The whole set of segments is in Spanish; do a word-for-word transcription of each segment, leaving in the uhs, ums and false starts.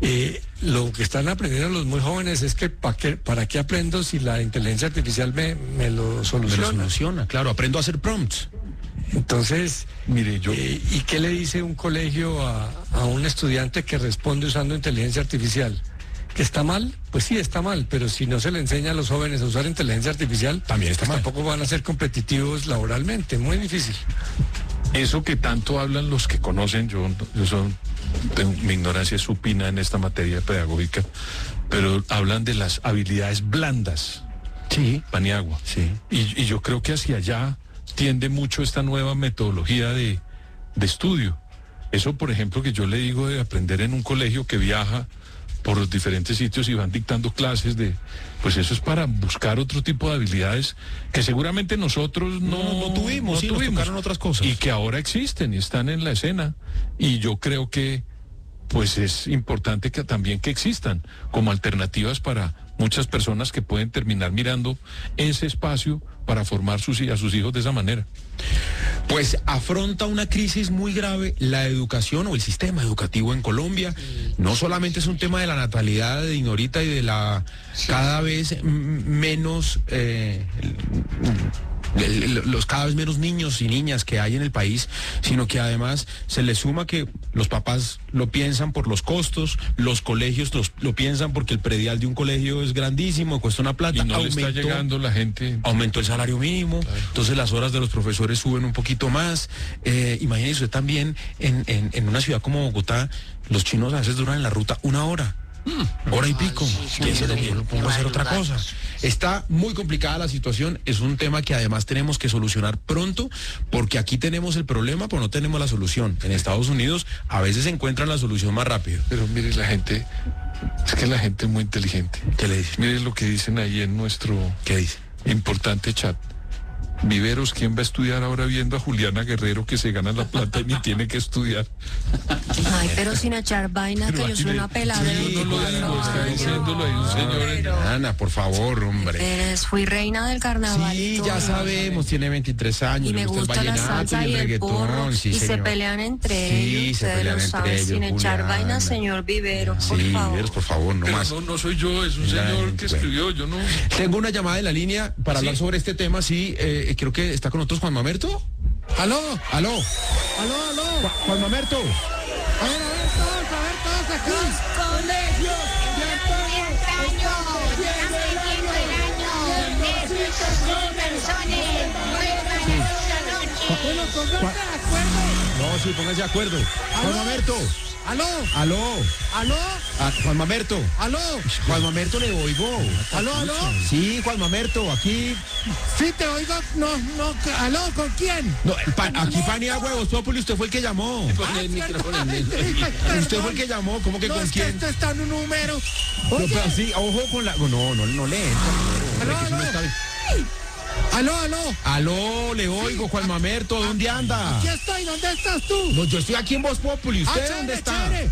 Eh, lo que están aprendiendo los muy jóvenes es que ¿para qué, para qué aprendo si la inteligencia artificial me, me lo soluciona? Me lo soluciona, claro, aprendo a hacer prompts. Entonces, mire, yo... Eh, ¿y qué le dice un colegio a, a un estudiante que responde usando inteligencia artificial? ¿Que está mal? Pues sí, está mal, pero si no se le enseña a los jóvenes a usar inteligencia artificial, también está pues mal. Tampoco van a ser competitivos laboralmente, muy difícil. Eso que tanto hablan los que conocen, yo, yo son, tengo, mi ignorancia es supina en esta materia pedagógica, pero hablan de las habilidades blandas. Sí. Paniagua. Sí. Y, y yo creo que hacia allá tiende mucho esta nueva metodología de, de estudio. Eso, por ejemplo, que yo le digo de aprender en un colegio que viaja por los diferentes sitios y van dictando clases de, pues eso es para buscar otro tipo de habilidades que seguramente nosotros no, no, no tuvimos, no sí, tuvimos, nos tocaron otras cosas. Y que ahora existen y están en la escena. Y yo creo que pues es importante que también que existan como alternativas para muchas personas que pueden terminar mirando ese espacio para formar sus, a sus hijos de esa manera. Pues afronta una crisis muy grave la educación o el sistema educativo en Colombia. No solamente es un tema de la natalidad de Ignorita y de la cada vez menos... Eh, los cada vez menos niños y niñas que hay en el país, sino que además se le suma que los papás lo piensan por los costos, los colegios los, lo piensan porque el predial de un colegio es grandísimo, cuesta una plata. Y no aumentó, le está llegando la gente. Aumentó el salario mínimo, claro. Entonces las horas de los profesores suben un poquito más. Eh, imagínense usted también en, en, en una ciudad como Bogotá, los chinos a veces duran en la ruta una hora. Hmm, hora y pico. Ay, sí, sí, sí, lo pongo a hacer otra cosa. Está muy complicada la situación, es un tema que además tenemos que solucionar pronto, porque aquí tenemos el problema, pero no tenemos la solución. En Estados Unidos a veces encuentran la solución más rápido. Pero mire, la gente, es que la gente es muy inteligente. ¿Qué le dice? Mire lo que dicen ahí en nuestro ¿Qué dice? importante chat. Viveros, ¿quién va a estudiar ahora viendo a Juliana Guerrero que se gana la plata y ni tiene que estudiar? Ay, pero sin echar vaina, pero que yo soy una pelada. Sí, yo no lo digo, está diciéndolo ahí un señor. Pero... Ana, por favor, hombre. Eres, fui reina del carnaval. Sí, ya sabemos, tiene veintitrés años. Y me gusta el la salsa y, y el reggaetón, sí, y señor. Se pelean entre sí, ellos. Se pelean entre saben, ellos, sin Juliana. Echar vaina, señor Vivero, por sí, favor. Viveros, por favor, no pero más. No, no soy yo, es un ya, señor bueno. que escribió, yo no. Tengo una llamada en la línea para ¿Sí? hablar sobre este tema, sí, eh, creo que está con nosotros Juan Mamerto. ¿Aló? ¿Aló? ¿Aló, aló? Juan, Juan Mamerto. A ver, a ver, todos, a ver, todos aquí. Los colegios ya años, están metiendo el año. Necesitos son personas, vuelvan esta noche. Bueno, pónganse de acuerdo. No, sí, pónganse de acuerdo. Juan Mamerto. ¿Aló? ¿Aló? ¿Aló? Ah, Juan Mamerto. ¿Aló? Juan Mamerto le oigo. ¿Aló, aló? Sí, Juan Mamerto, aquí. Sí, te oigo. No, no. ¿Aló? ¿Con quién? No, pa, aquí Paniagua, Voz Populi, usted fue el que llamó. Ah, el micrófono. Usted fue el que llamó, ¿cómo que no, con es quién? Que esto está en un número. Oye. No, pero sí, ojo con la. No, no, no le entra. ¿Aló, aló? Aló, aló. Aló, le oigo, Juan Mamerto, ¿dónde anda? Aquí estoy, ¿dónde estás tú? No, yo estoy aquí en Voz Populi, ¿usted ah, dónde chévere, está? Chévere.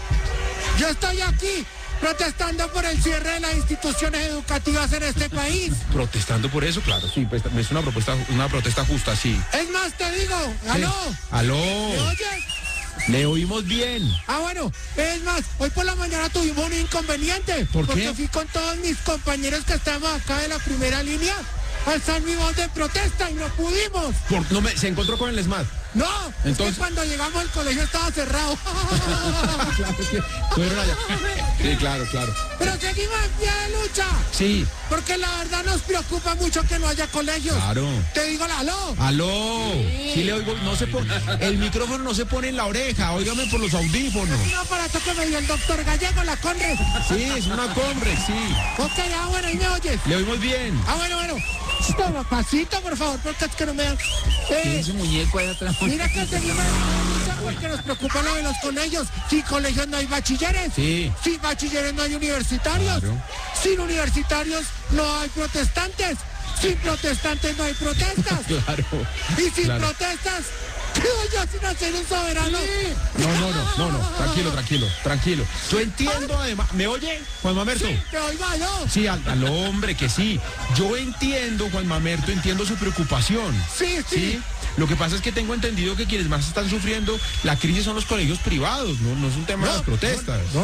Yo estoy aquí protestando por el cierre de las instituciones educativas en este país. Protestando por eso, claro, sí, pues, es una propuesta, una protesta justa, sí. Es más, te digo, aló. Sí. Aló. ¿Me oyes? Le oímos bien. Ah, bueno, es más, hoy por la mañana tuvimos un inconveniente. ¿Por porque qué? Fui con todos mis compañeros que estamos acá de la primera línea a alzar mi voz de protesta y no pudimos. Por, no me, ¿Se encontró con el ESMAD? No, entonces es que cuando llegamos al colegio estaba cerrado. Claro, es que fueron allá. Sí, claro, claro. Pero seguimos en pie de lucha. Sí. Porque la verdad nos preocupa mucho que no haya colegios. Claro. Te digo, aló. Aló. Sí, sí le oigo, no se pone, el micrófono no se pone en la oreja, óigame por los audífonos. Es un aparato que me dio el doctor Gallego, la Conrex. Sí, es una Conrex, sí. Ok, ah, bueno, ¿y me oyes? Le oímos bien. Ah, bueno, bueno. Toma, pasito, por favor, porque es que no me dan. Eh, ese muñeco ahí atrás. Mira que seguimos porque nos preocupa lo de los colegios. Sin colegios no hay bachilleres. Sí. Sin bachilleres no hay universitarios. Claro. Sin universitarios no hay protestantes. Sin protestantes no hay protestas. Claro. Y sin claro. protestas, quedo yo sin hacer un soberano. Sí. No, no, no, no, no. Tranquilo, tranquilo, tranquilo. Yo entiendo además. ¿Me oye, Juan Mamerto? Sí, te oigo, ¿no? Sí, al, al hombre que sí. Yo entiendo, Juan Mamerto, entiendo su preocupación. Sí, sí. ¿Sí? Lo que pasa es que tengo entendido que quienes más están sufriendo la crisis son los colegios privados, no, no es un tema no, de las protestas. No,